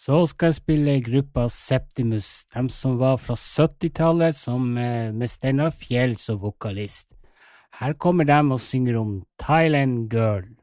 Så skal jeg spille gruppa Septimus, de som var fra 70-tallet, med Steinar Fjell som vokalist. Her kommer de og synger om Thailand Girl.